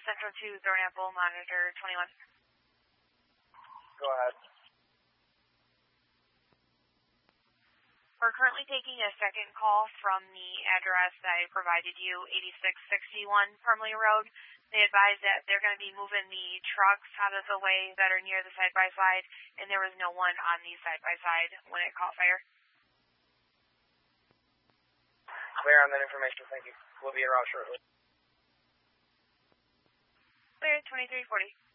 Central 2, Thornapple, monitor 21. Go ahead. We're currently taking a second call from the address that I provided you, 8661 Permley Road. They advise that they're going to be moving the trucks out of the way that are near the side-by-side, and there was no one on the side-by-side when it caught fire. Clear on that information, thank you. We'll be around shortly. Clear, 2340.